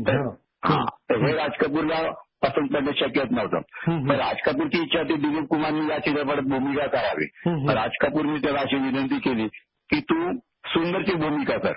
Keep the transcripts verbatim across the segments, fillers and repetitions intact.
हा. हा हे राज कपूरला पसंत पडणं शक्यच नव्हतं. पण राज कपूरची इच्छा होती दिलीप कुमारनी या चित्रपटात भूमिका करावी. राज कपूरनी त्याला अशी विनंती केली की तू सुंदरची भूमिका कर.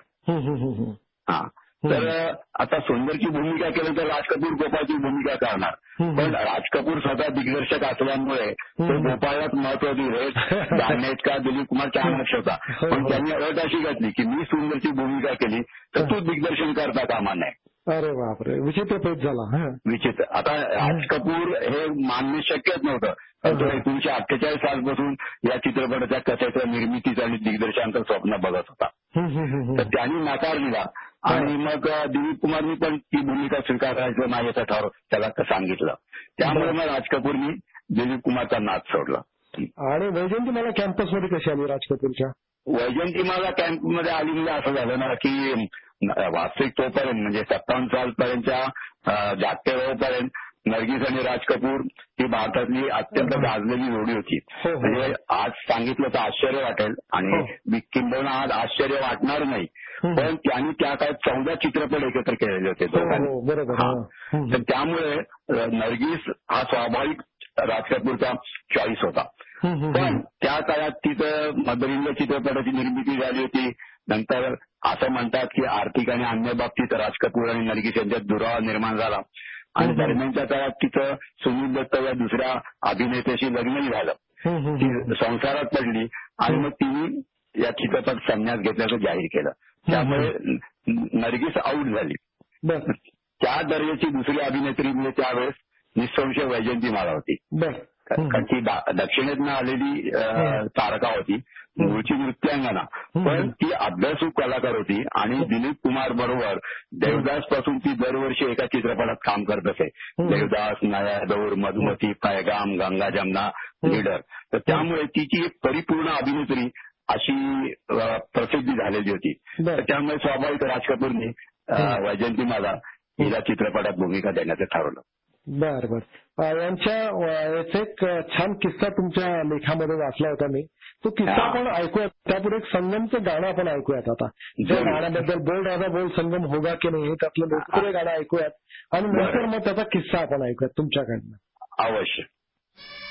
हा तर आता सुंदरची भूमिका केली तर राज कपूर गोपाळची भूमिका करणार. पण राज कपूर स्वतः दिग्दर्शक असल्यामुळे तो गोपाळलाच महत्व दिले जाणण्यात का दिलीप कुमार चाणक्य होता. पण त्यांनी अट अशी घातली की मी सुंदरची भूमिका केली तर तू दिग्दर्शन करता कामा नये. अरे बापरे, विचित्र पेच झाला. विचित्र. आता राज कपूर हे मानणे शक्यच नव्हतं. तो एकोणीशे अठ्ठेचाळीस सालपासून या चित्रपटाच्या कथेचं निर्मितीचं आणि दिग्दर्शनाचं स्वप्न बघत होता. तर त्यांनी नकार दिला आणि मग दिलीप कुमारनी पण ती भूमिका स्वीकारायचं नाही असं ठरव त्याला सांगितलं. त्यामुळे मग राज कपूरनी दिलीप कुमारचा नाद सोडला. आणि वैजयंतीमाला कॅम्पसमध्ये कशी आली राज कपूरच्या? वैजयंतीमाला कॅम्पमध्ये आली म्हणजे असं झालं ना की वास्तविक तोपर्यंत म्हणजे सत्तावन्न सालपर्यंतच्या जागते वेळेपर्यंत नर्गिस आणि राज कपूर ही भारतातली अत्यंत गाजलेली जोडी होती. म्हणजे आज सांगितलं तर आश्चर्य वाटेल आणि किंबहुना आज आश्चर्य वाटणार नाही. पण त्यांनी त्या काळात चौदा चित्रपट एकत्र केलेले होते दोघांनी. तर त्यामुळे नर्गिस हा स्वाभाविक राज कपूरचा चॉईस होता. पण त्या काळात तिथं मदर इंडिया चित्रपटाची निर्मिती झाली होती. नंतर असं म्हणतात की आर्थिक आणि अन्य बाबतीत राज कपूर आणि नर्गिस यांच्यात दुरावा निर्माण झाला आणि दरम्यानच्या काळात तिथं सुनील दत्त या दुसऱ्या अभिनेत्याशी लग्नही झालं. ती संसारात पडली आणि मग तिने या चित्रपट संन्यास घेतल्याचं जाहीर केलं. त्यामुळे नर्गिस आऊट झाली. त्या दर्जाची दुसरी अभिनेत्री म्हणजे त्यावेळेस निसंशय वैजयंतीमाला होती. कारण ती दक्षिणेतनं आलेली तारका होती, मूळची नृत्यांगना. पण ती अभ्यासू कलाकार होती आणि दिलीप कुमार बरोबर देवदास पासून ती दरवर्षी एका चित्रपटात काम करत असे. देवदास, नया दौर, मधुमती, पैगाम, गंगा जमना, लीडर. तर त्यामुळे तिची एक परिपूर्ण अभिनेत्री अशी प्रसिद्धी झालेली होती. तर त्यामुळे स्वाभाविक राज कपूरने वैजयंतीमाला हिला चित्रपटात भूमिका देण्याचं ठरवलं. बर बर. यांच्या याचा एक छान किस्सा तुमच्या लेखामध्ये वाचला होता मी. तो किस्सा आपण ऐकूयात. त्यापुढे एक संगमचं गाणं आपण ऐकूयात आता. त्या गाण्याबद्दल बोल राजा बोल संगम होगा की नाही हे त्यातलं लोकप्रिय गाणं ऐकूयात आणि नंतर मग त्याचा किस्सा आपण ऐकूयात तुमच्याकडनं. अवश्य.